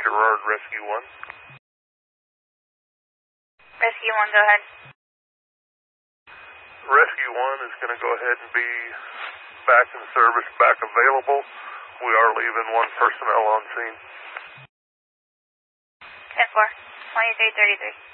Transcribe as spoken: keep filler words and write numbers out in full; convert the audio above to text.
Gerard, Rescue one. Rescue one, go ahead. Rescue one is going to go ahead and be back in service, back available. We are leaving one personnel on scene. ten four, twenty-three thirty-three.